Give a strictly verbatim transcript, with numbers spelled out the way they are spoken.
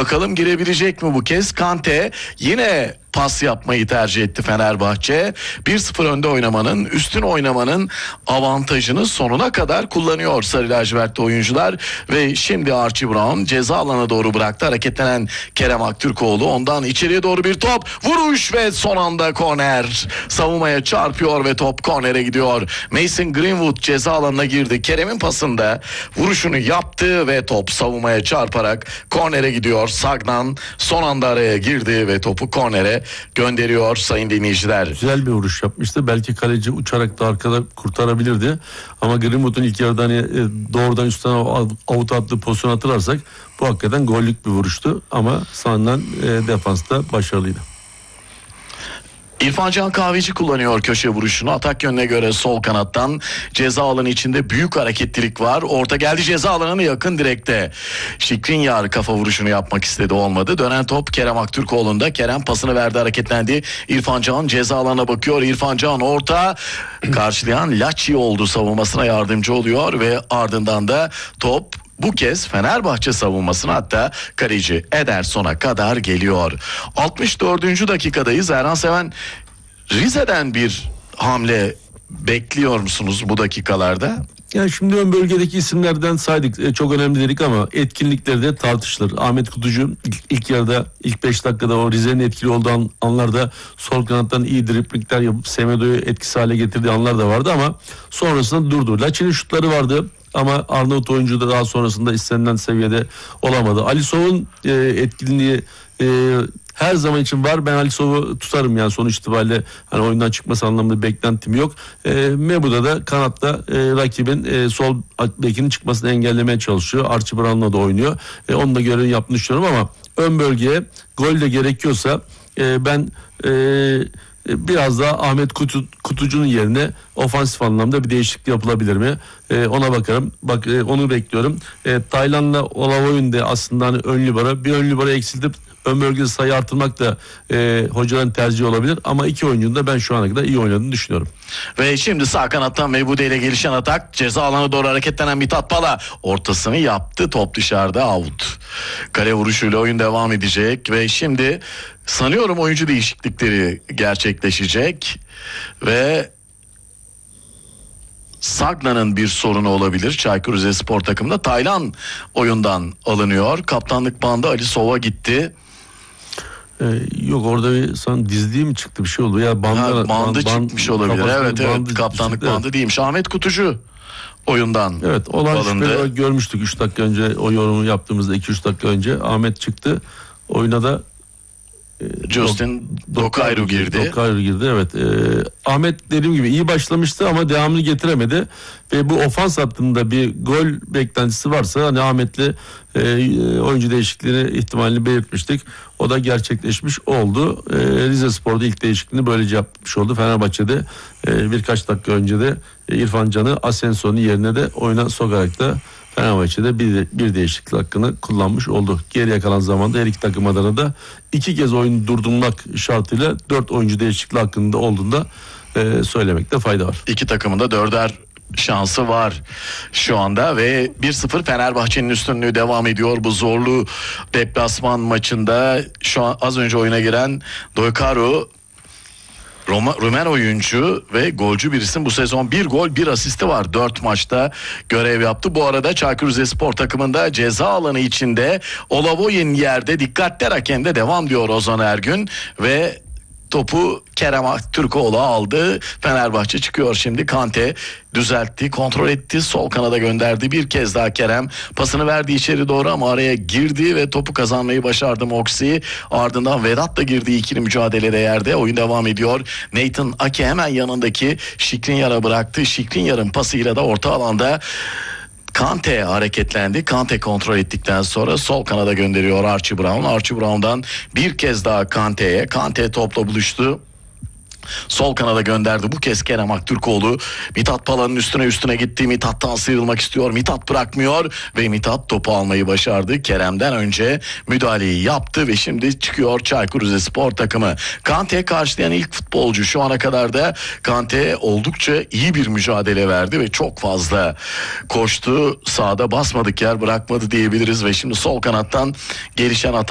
Bakalım girebilecek mi bu kez? Kante yine pas yapmayı tercih etti Fenerbahçe. bir sıfır önde oynamanın, üstün oynamanın avantajını sonuna kadar kullanıyor sarı lacivertli oyuncular. Ve şimdi Archie Brown ceza alanına doğru bıraktı. Hareketlenen Kerem Aktürkoğlu, ondan içeriye doğru bir top, vuruş ve son anda korner. Savunmaya çarpıyor ve top kornere gidiyor. Mason Greenwood ceza alanına girdi. Kerem'in pasında vuruşunu yaptı ve top savunmaya çarparak kornere gidiyor. Sagnan son anda araya girdi ve topu kornere gönderiyor sayın dinleyiciler. Güzel bir vuruş yapmıştı. Belki kaleci uçarak da arkada kurtarabilirdi. Ama Greenwood'un ilk yarıdan hani doğrudan üstten avut attığı pozisyon hatırlarsak bu hakikaten gollük bir vuruştu. Ama sağından e, defansta başarılıydı. İrfan Can Kahveci kullanıyor köşe vuruşunu. Atak yönüne göre sol kanattan ceza alanı içinde büyük hareketlilik var. Orta geldi ceza alanına yakın direkte. Skriniar kafa vuruşunu yapmak istedi, olmadı. Dönen top Kerem Aktürkoğlu'nda. Kerem pasını verdi, hareketlendi. İrfan Can ceza alanına bakıyor. İrfan Can orta. Karşılayan Laçi oldu, savunmasına yardımcı oluyor ve ardından da top bu kez Fenerbahçe savunmasına, hatta kaleci Ederson'a kadar geliyor. altmış dördüncü dakikadayız. Erhan Seven, Rize'den bir hamle bekliyor musunuz bu dakikalarda? Yani şimdi ön bölgedeki isimlerden saydık, e, çok önemli dedik ama etkinlikleri de tartışılır. Ahmet Kutucu ilk, ilk yarıda ilk beş dakikada o Rize'nin etkili olduğu an, anlarda sol kanattan iyi driplingler yapıp Semedo'yu etkisiz hale getirdiği anlar da vardı ama sonrasında durdu. Laçin'in şutları vardı ama Arnavut oyuncu da daha sonrasında istenilen seviyede olamadı. Alisov'un e, etkinliği e, her zaman için var. Ben Alisov'u tutarım yani sonuç itibariyle hani oyundan çıkması anlamında beklentim yok. E, Mebuda da kanatta e, rakibin e, sol bekinin çıkmasını engellemeye çalışıyor. Archie Brown'la da oynuyor. E, onun da görevini yaptığını düşünüyorum ama ön bölgeye gol de gerekiyorsa e, ben e, biraz daha Ahmet Kutu, Kutucu'nun yerine ofansif anlamda bir değişiklik yapılabilir mi? Ee, ona bakarım. Bak e, onu bekliyorum. E, Taylan'la Olavoy'un da aslında hani ön libero, bir ön libero eksiltip ön bölgede sayı artırmak da e, hocaların tercihi olabilir. Ama iki oyuncunun da ben şu ana kadar iyi oynadığını düşünüyorum. Ve şimdi sağ kanattan Mebude ile gelişen atak. Ceza alanı doğru hareketlenen Mithat Pala ortasını yaptı. Top dışarıda, out. Kale vuruşuyla oyun devam edecek ve şimdi sanıyorum oyuncu değişiklikleri gerçekleşecek ve Sagna'nın bir sorunu olabilir. Çaykur Rizespor takımında Taylan oyundan alınıyor. Kaptanlık bandı Alisov'a gitti. Ee, yok orada bir san dizliği mi çıktı, bir şey oldu ya, bandı, ha, bandı band, çıkmış olabilir. Evet evet, kaptanlık çıktı, bandı evet. Değilmiş. Ahmet Kutucu oyundan evet, olan alındı. Görmüştük üç dakika önce, o yorumu yaptığımızda iki üç dakika önce Ahmet çıktı. Oyuna da Justin Dokayru girdi. Dokayru girdi evet. Ee, Ahmet dediğim gibi iyi başlamıştı ama devamını getiremedi ve bu ofans hattında bir gol beklentisi varsa hani Ahmet'le e, oyuncu değişikliğini ihtimalini belirtmiştik. O da gerçekleşmiş oldu. E, Rizespor'da ilk değişikliğini böylece yapmış oldu. Fenerbahçe'de e, birkaç dakika önce de e, İrfan Can'ı Asensio'nun yerine de oyuna sokarak da Fenerbahçe'de bir, bir değişiklik hakkını kullanmış oldu. Geriye kalan zamanda her iki takım adına da iki kez oyunu durdurmak şartıyla dört oyuncu değişikliği hakkında olduğunda e, söylemekte fayda var. İki takımın da dörder şansı var şu anda ve bir sıfır Fenerbahçe'nin üstünlüğü devam ediyor bu zorlu deplasman maçında. Şu an az önce oyuna giren Dokayru Roma, Rumen oyuncu ve golcü bir isim. Bu sezon bir gol bir asisti var. Dört maçta görev yaptı. Bu arada Çaykur Rizespor takımında ceza alanı içinde Olavoy'un yerde, dikkatler hakemde devam diyor Ozan Ergün ve topu Kerem Aktürkoğlu aldı. Fenerbahçe çıkıyor şimdi. Kante düzeltti, kontrol etti, sol kanada gönderdi. Bir kez daha Kerem pasını verdi içeri doğru ama araya girdi ve topu kazanmayı başardı Moxie. Ardından Vedat da girdi ikili mücadelede yerde. Oyun devam ediyor. Nathan Ake hemen yanındaki Skriniar'a bıraktı. Skriniar'ın pasıyla da orta alanda Kante hareketlendi. Kante kontrol ettikten sonra sol kanada gönderiyor Archie Brown. Archie Brown'dan bir kez daha Kante'ye. Kante topla buluştu. Sol kanada gönderdi. Bu kez Kerem Aktürkoğlu Mithat Pala'nın üstüne üstüne gitti. Mithat'tan sıyrılmak istiyor. Mithat bırakmıyor ve Mithat topu almayı başardı. Kerem'den önce müdahaleyi yaptı ve şimdi çıkıyor Çaykur Rizespor takımı. Kante karşılayan ilk futbolcu. Şu ana kadar da Kante oldukça iyi bir mücadele verdi ve çok fazla koştu. Sahada basmadık yer bırakmadı diyebiliriz ve şimdi sol kanattan gelişen atak